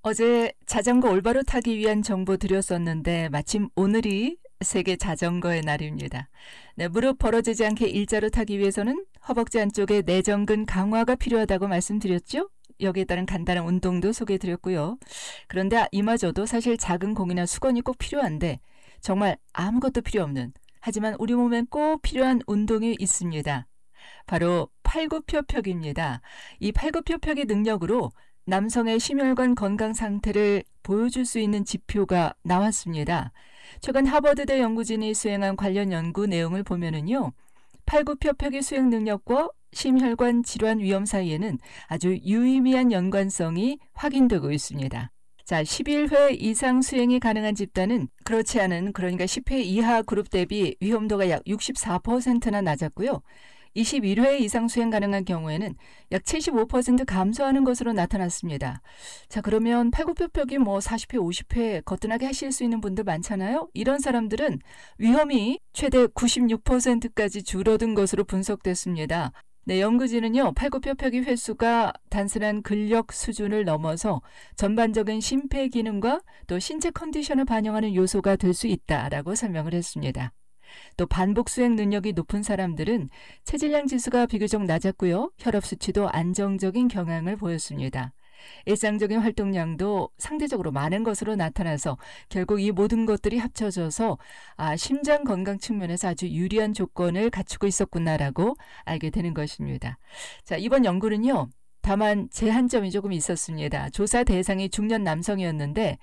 어제 자전거 올바로 타기 위한 정보 드렸었는데 마침 오늘이 세계 자전거의 날입니다. 네, 무릎 벌어지지 않게 일자로 타기 위해서는 허벅지 안쪽에 내전근 강화가 필요하다고 말씀드렸죠? 여기에 따른 간단한 운동도 소개해드렸고요. 그런데 이마저도 사실 작은 공이나 수건이 꼭 필요한데 정말 아무것도 필요 없는, 하지만 우리 몸엔 꼭 필요한 운동이 있습니다. 바로 팔굽혀펴기입니다. 이 팔굽혀펴기 능력으로 남성의 심혈관 건강 상태를 보여줄 수 있는 지표가 나왔습니다. 최근 하버드대 연구진이 수행한 관련 연구 내용을 보면은요, 팔굽혀펴기 수행 능력과 심혈관 질환 위험 사이에는 아주 유의미한 연관성이 확인되고 있습니다. 자, 11회 이상 수행이 가능한 집단은 그렇지 않은, 그러니까 10회 이하 그룹 대비 위험도가 약 64%나 낮았고요. 21회 이상 수행 가능한 경우에는 약 75% 감소하는 것으로 나타났습니다. 자, 그러면 팔굽혀펴기 40회, 50회 거뜬하게 하실 수 있는 분들 많잖아요. 이런 사람들은 위험이 최대 96%까지 줄어든 것으로 분석됐습니다. 네, 연구진은요, 팔굽혀펴기 횟수가 단순한 근력 수준을 넘어서 전반적인 심폐 기능과 또 신체 컨디션을 반영하는 요소가 될 수 있다라고 설명을 했습니다. 또 반복 수행 능력이 높은 사람들은 체질량 지수가 비교적 낮았고요. 혈압 수치도 안정적인 경향을 보였습니다. 일상적인 활동량도 상대적으로 많은 것으로 나타나서 결국 이 모든 것들이 합쳐져서 심장 건강 측면에서 아주 유리한 조건을 갖추고 있었구나라고 알게 되는 것입니다. 자, 이번 연구는요, 다만 제한점이 조금 있었습니다. 조사 대상이 중년 남성이었는데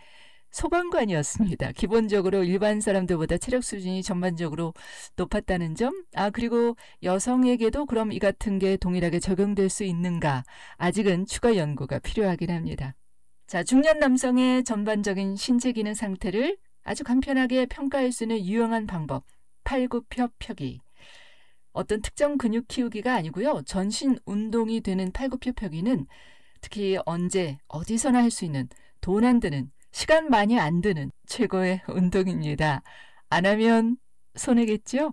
소방관이었습니다. 기본적으로 일반 사람들보다 체력 수준이 전반적으로 높았다는 점, 그리고 여성에게도 그럼 이 같은 게 동일하게 적용될 수 있는가, 아직은 추가 연구가 필요하긴 합니다. 자, 중년 남성의 전반적인 신체 기능 상태를 아주 간편하게 평가할 수 있는 유용한 방법, 팔굽혀펴기. 어떤 특정 근육 키우기가 아니고요, 전신 운동이 되는 팔굽혀펴기는 특히 언제 어디서나 할 수 있는, 돈 안 드는, 시간 많이 안 드는 최고의 운동입니다. 안 하면 손해겠죠?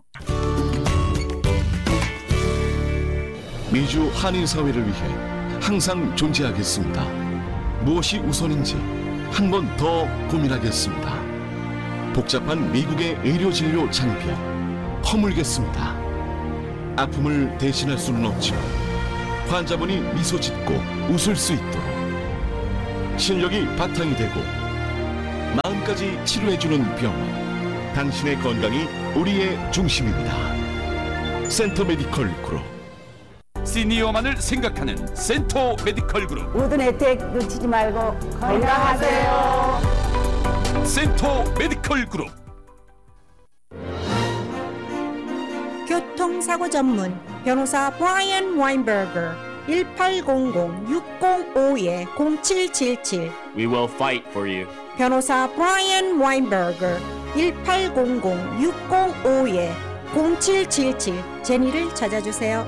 미주 한인사회를 위해 항상 존재하겠습니다. 무엇이 우선인지 한 번 더 고민하겠습니다. 복잡한 미국의 의료진료 장벽 허물겠습니다. 아픔을 대신할 수는 없지만 환자분이 미소 짓고 웃을 수 있도록 실력이 바탕이 되고 마음까지 치료해주는 병원, 당신의 건강이 우리의 중심입니다. 센터 메디컬 그룹. 시니어만을 생각하는 센터 메디컬 그룹. 모든 혜택 놓치지 말고 건강하세요. 센터 메디컬 그룹. 교통사고 전문 변호사 브라이언 와인버거 1800-605-0777 We will fight for you. 변호사 브라이언 와인버거 1800-605-0777 제니를 찾아주세요.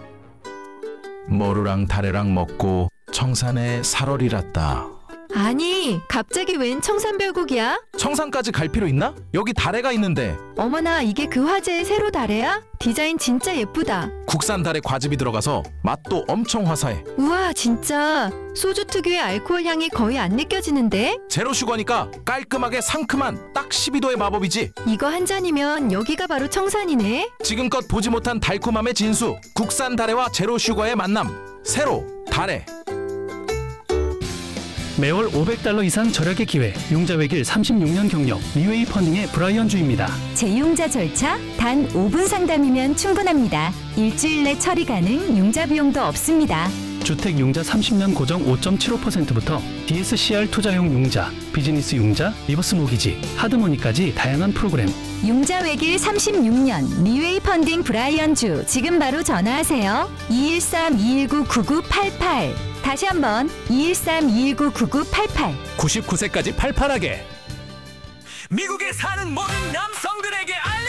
모루랑 다래랑 먹고 청산에 살얼이랐다. 아니, 갑자기 웬 청산별곡이야? 청산까지 갈 필요 있나? 여기 다래가 있는데. 어머나, 이게 그 화제의 세로 다래야? 디자인 진짜 예쁘다. 국산 다래 과즙이 들어가서 맛도 엄청 화사해. 우와, 진짜 소주 특유의 알코올 향이 거의 안 느껴지는데? 제로 슈거니까 깔끔하게 상큼한 딱 12도의 마법이지. 이거 한 잔이면 여기가 바로 청산이네. 지금껏 보지 못한 달콤함의 진수, 국산 다래와 제로 슈거의 만남. 세로 다래. 매월 $500 이상 절약의 기회, 융자 외길 36년 경력, 리웨이 펀딩의 브라이언 주입니다. 재융자 절차 단 5분 상담이면 충분합니다. 일주일 내 처리 가능, 융자 비용도 없습니다. 주택 융자 30년 고정 5.75%부터 DSCR 투자용 융자, 비즈니스 융자, 리버스 모기지, 하드머니까지 다양한 프로그램. 융자 외길 36년 리웨이 펀딩 브라이언 주, 지금 바로 전화하세요. 213-219-9988. 다시 한번 213-219-9988. 99세까지 팔팔하게. 미국에 사는 모든 남성들에게